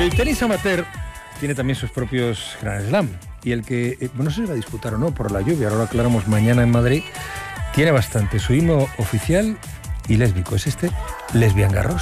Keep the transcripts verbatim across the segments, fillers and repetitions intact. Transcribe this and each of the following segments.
El tenis amateur tiene también sus propios Grand Slam. Y el que, eh, no sé si va a disputar o no por la lluvia, ahora lo aclaramos mañana en Madrid, tiene bastante. Su himno oficial y lésbico es este, Lesbian Garros.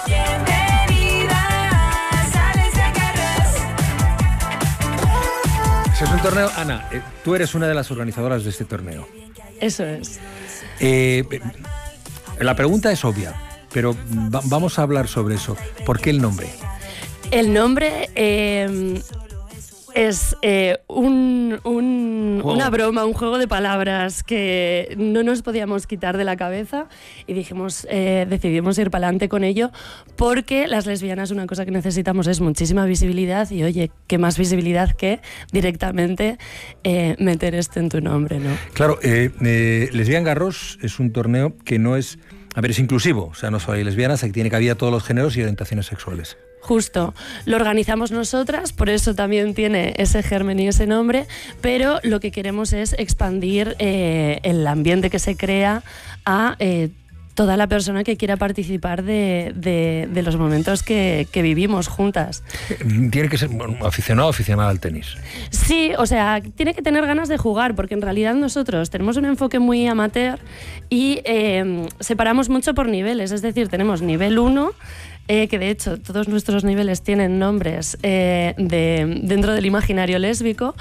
Ese es un torneo. Ana, eh, tú eres una de las organizadoras de este torneo. Eso es. Eh, la pregunta es obvia, pero va, vamos a hablar sobre eso. ¿Por qué el nombre? El nombre eh, es eh, un, un, una broma, un juego de palabras que no nos podíamos quitar de la cabeza y dijimos, eh, decidimos ir para adelante con ello porque las lesbianas una cosa que necesitamos es muchísima visibilidad y oye, qué más visibilidad que directamente eh, meter esto en tu nombre, ¿no? Claro, eh, eh, Lesbian Garros es un torneo que no es, a ver, es inclusivo, o sea, no solo hay lesbianas, aquí tiene cabida todos los géneros y orientaciones sexuales. Justo, lo organizamos nosotras, por eso también tiene ese germen y ese nombre, pero lo que queremos es expandir eh, el ambiente que se crea a eh, toda la persona que quiera participar de, de, de los momentos que, que vivimos juntas. Tiene que ser bueno, aficionado o aficionada al tenis. Sí, o sea, tiene que tener ganas de jugar, porque en realidad nosotros tenemos un enfoque muy amateur y eh, separamos mucho por niveles, es decir, tenemos nivel uno, Eh, que de hecho todos nuestros niveles tienen nombres eh, de, dentro del imaginario lésbico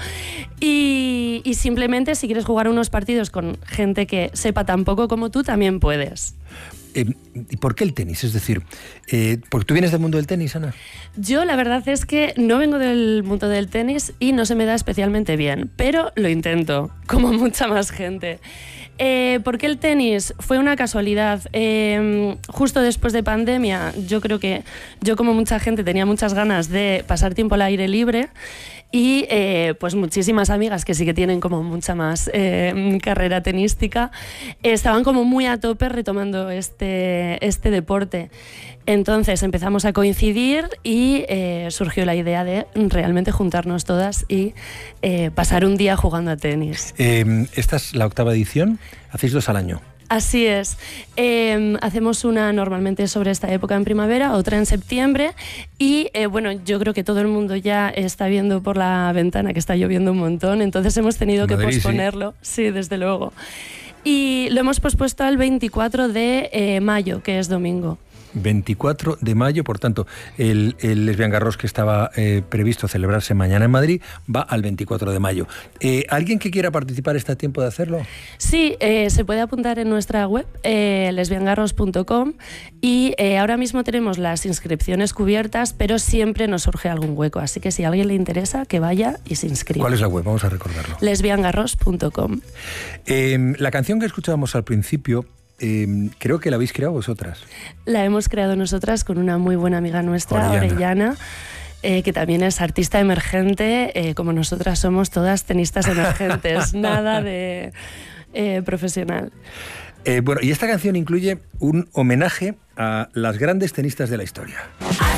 y, y simplemente si quieres jugar unos partidos con gente que sepa tan poco como tú, también puedes. Eh, ¿Y por qué el tenis? Es decir, eh, ¿porque tú vienes del mundo del tenis, Ana? Yo la verdad es que no vengo del mundo del tenis y no se me da especialmente bien, pero lo intento, como mucha más gente. Eh, ¿Por qué el tenis? Fue una casualidad. Eh, justo después de pandemia, yo creo que yo, como mucha gente, tenía muchas ganas de pasar tiempo al aire libre y eh, pues muchísimas amigas que sí que tienen como mucha más eh, carrera tenística eh, estaban como muy a tope retomando este, este deporte. Entonces empezamos a coincidir y eh, surgió la idea de realmente juntarnos todas y eh, pasar un día jugando a tenis. Eh, esta es la octava edición, hacéis dos al año. Así es. Eh, hacemos una normalmente sobre esta época en primavera, otra en septiembre y eh, bueno, yo creo que todo el mundo ya está viendo por la ventana que está lloviendo un montón, entonces hemos tenido que Madrid, posponerlo. Sí. sí, desde luego. Y lo hemos pospuesto al veinticuatro de eh, mayo, que es domingo. veinticuatro de mayo, por tanto, el, el Lesbian Garros que estaba eh, previsto celebrarse mañana en Madrid va al veinticuatro de mayo. Eh, ¿Alguien que quiera participar está a tiempo de hacerlo? Sí, eh, se puede apuntar en nuestra web, eh, lesbian garros punto com y eh, ahora mismo tenemos las inscripciones cubiertas, pero siempre nos surge algún hueco, así que si a alguien le interesa, que vaya y se inscriba. ¿Cuál es la web? Vamos a recordarlo. lesbian garros punto com. Eh, la canción que escuchábamos al principio, Eh, creo que la habéis creado vosotras. La hemos creado nosotras con una muy buena amiga nuestra, Orellana, Orellana eh, que también es artista emergente, eh, como nosotras somos todas tenistas emergentes, nada de eh, profesional. Eh, bueno, y esta canción incluye un homenaje a las grandes tenistas de la historia.